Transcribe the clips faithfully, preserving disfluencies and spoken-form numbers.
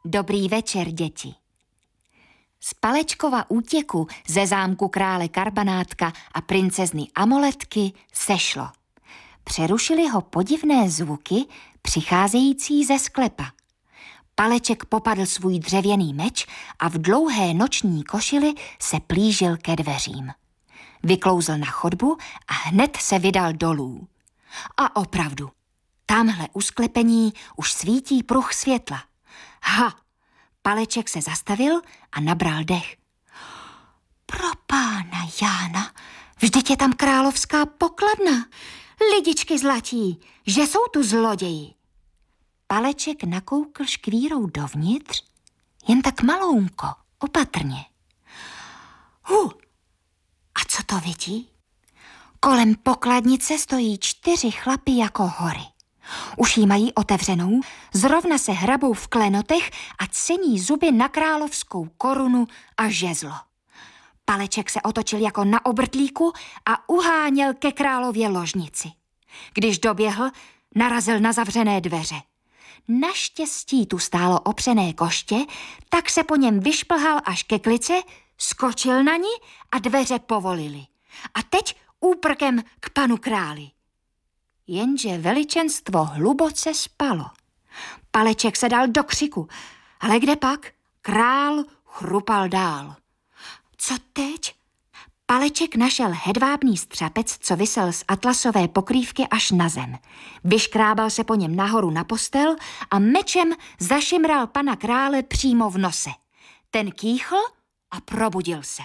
Dobrý večer, děti. Z Palečkova útěku ze zámku krále Karbanátka a princezny Amoletky sešlo. Přerušili ho podivné zvuky přicházející ze sklepa. Paleček popadl svůj dřevěný meč a v dlouhé noční košili se plížil ke dveřím. Vyklouzl na chodbu a hned se vydal dolů. A opravdu, tamhle u sklepení už svítí pruh světla. Ha! Paleček se zastavil a nabral dech. Pro pána Jána, vždyť je tam královská pokladna. Lidičky zlatí, že jsou tu zloději. Paleček nakoukl škvírou dovnitř, jen tak malounko, opatrně. Hu, a co to vidí? Kolem pokladnice stojí čtyři chlapy jako hory. Už jí mají otevřenou, zrovna se hrabou v klenotech a cení zuby na královskou korunu a žezlo. Paleček se otočil jako na obrtlíku a uháněl ke králově ložnici. Když doběhl, narazil na zavřené dveře. Naštěstí tu stálo opřené koště, tak se po něm vyšplhal až ke klice, skočil na ní a dveře povolili. A teď úprkem k panu králi. Jenže veličenstvo hluboce spalo. Paleček se dal do křiku, ale kde pak? Král chrupal dál. Co teď? Paleček našel hedvábný střapec, co visel z atlasové pokrývky až na zem. Vyškrábal se po něm nahoru na postel a mečem zašimral pana krále přímo v nose. Ten kýchl a probudil se.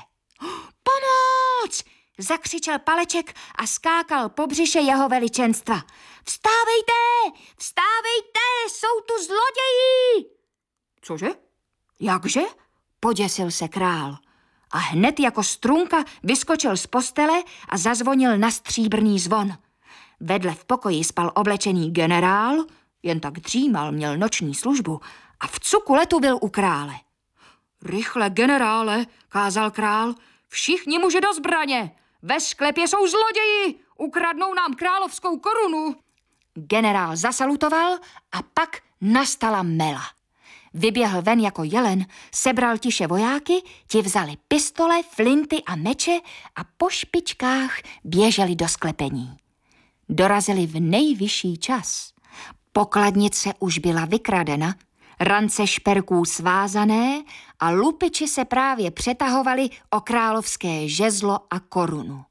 Pomoc! Zakřičel Paleček a skákal po břiše jeho veličenstva. Vstávejte! Vstávejte! Jsou tu zloději! Cože? Jakže? Poděsil se král. A hned jako strunka vyskočil z postele a zazvonil na stříbrný zvon. Vedle v pokoji spal oblečený generál, jen tak dřímal, měl noční službu a v cuku letu byl u krále. Rychle, generále, kázal král, všichni muži do zbraně. Ve sklepě jsou zloději, ukradnou nám královskou korunu. Generál zasalutoval a pak nastala mela. Vyběhl ven jako jelen, sebral tiše vojáky, ti vzali pistole, flinty a meče a po špičkách běželi do sklepení. Dorazili v nejvyšší čas. Pokladnice už byla vykradena, rance šperků svázané a lupiči se právě přetahovali o královské žezlo a korunu.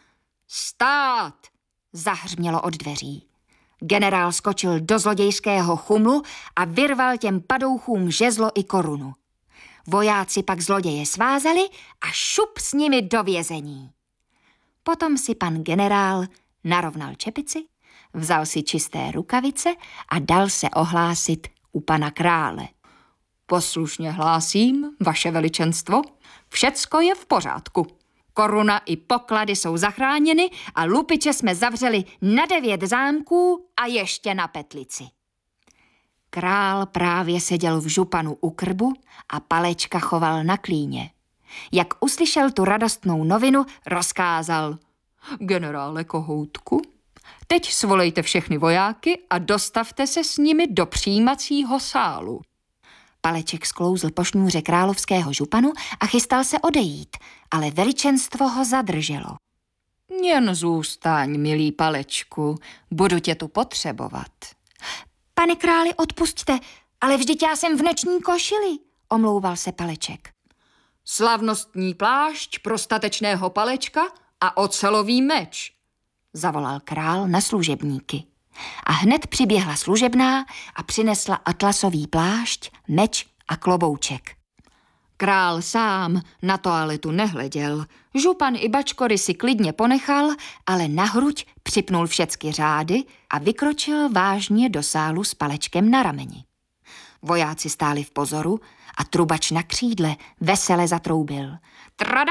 Stát! Zahřmělo od dveří. Generál skočil do zlodějského chumlu a vyrval těm padouchům žezlo i korunu. Vojáci pak zloděje svázali a šup s nimi do vězení. Potom si pan generál narovnal čepici, vzal si čisté rukavice a dal se ohlásit u pana krále. Poslušně hlásím, vaše veličenstvo, všecko je v pořádku. Koruna i poklady jsou zachráněny a lupiče jsme zavřeli na devět zámků a ještě na petlici. Král právě seděl v županu u krbu a Palečka choval na klíně. Jak uslyšel tu radostnou novinu, rozkázal. Generále Kohoutku, teď svolejte všechny vojáky a dostavte se s nimi do přijímacího sálu. Paleček sklouzl po šňůře královského županu a chystal se odejít, ale veličenstvo ho zadrželo. Jen zůstaň, milý Palečku, budu tě tu potřebovat. Pane králi, odpusťte, ale vždyť já jsem v noční košili, omlouval se Paleček. Slavnostní plášť pro statečného Palečka a ocelový meč, zavolal král na služebníky. A hned přiběhla služebná a přinesla atlasový plášť, meč a klobouček. Král sám na toaletu nehleděl, župan i bačkory si klidně ponechal, ale na hruď připnul všecky řády a vykročil vážně do sálu s Palečkem na rameni. Vojáci stáli v pozoru a trubač na křídle vesele zatroubil. Tradá!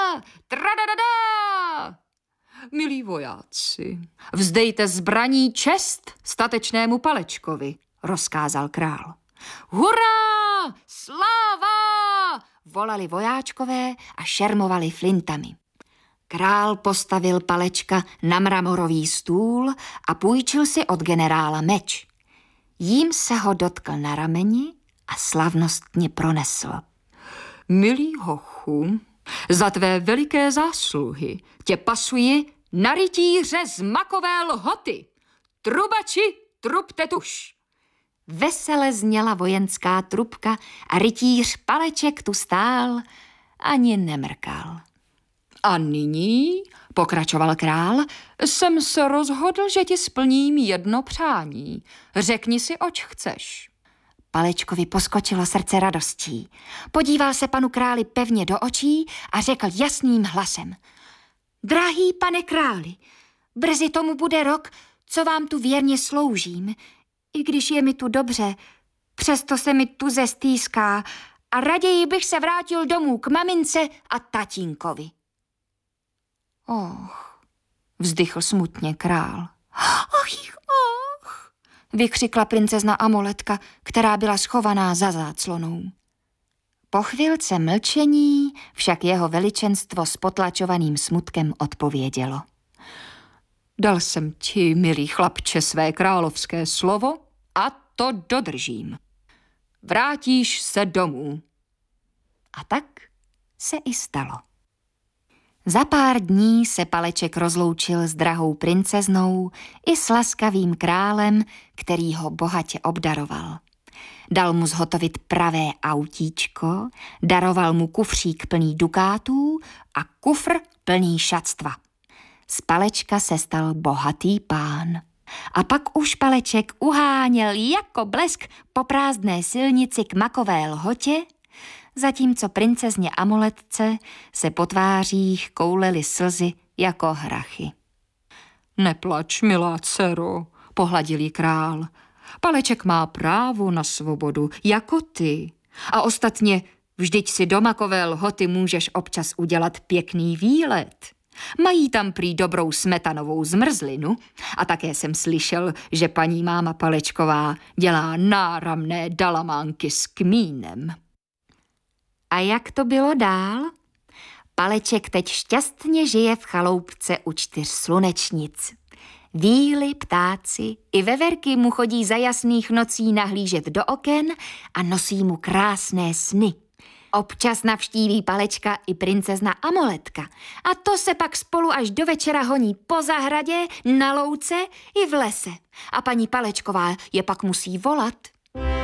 Tradadadá! Milí vojáci, vzdejte zbraní čest statečnému Palečkovi, rozkázal král. Hurá! Sláva! Volali vojáčkové a šermovali flintami. Král postavil Palečka na mramorový stůl a půjčil si od generála meč. Jím se ho dotkl na rameni a slavnostně pronesl. Milý hochu, za tvé veliké zásluhy tě pasuji na rytíře z makové lhoty. Trubači, trubte tuž. Vesele zněla vojenská trubka a rytíř Paleček tu stál, ani nemrkal. A nyní, pokračoval král, jsem se rozhodl, že ti splním jedno přání. Řekni si, oč chceš. Palečkovi poskočilo srdce radostí. Podíval se panu králi pevně do očí a řekl jasným hlasem. Drahý pane králi, brzy tomu bude rok, co vám tu věrně sloužím. I když je mi tu dobře, přesto se mi tu zestýská a raději bych se vrátil domů k mamince a tatínkovi. Och, vzdychl smutně král. Och, och, vykřikla princezna Amoletka, která byla schovaná za záclonou. Po chvilce mlčení však jeho veličenstvo s potlačovaným smutkem odpovědělo. Dal jsem ti, milý chlapče, své královské slovo a to dodržím. Vrátíš se domů. A tak se i stalo. Za pár dní se Paleček rozloučil s drahou princeznou i s laskavým králem, který ho bohatě obdaroval. Dal mu zhotovit pravé autíčko, daroval mu kufřík plný dukátů a kufr plný šatstva. Z Palečka se stal bohatý pán. A pak už Paleček uháněl jako blesk po prázdné silnici k makové lhotě, zatímco princezně Amoletce se po tvářích koulely slzy jako hrachy. Neplač, milá dcero, pohladil jí král. Paleček má právo na svobodu, jako ty. A ostatně, vždyť si do makové lhoty můžeš občas udělat pěkný výlet. Mají tam prý dobrou smetanovou zmrzlinu a také jsem slyšel, že paní máma Palečková dělá náramné dalamánky s kmínem. A jak to bylo dál? Paleček teď šťastně žije v chaloupce u čtyř slunečnic. Víly, ptáci i veverky mu chodí za jasných nocí nahlížet do oken a nosí mu krásné sny. Občas navštíví Palečka i princezna Amoletka a to se pak spolu až do večera honí po zahradě, na louce i v lese. A paní Palečková je pak musí volat.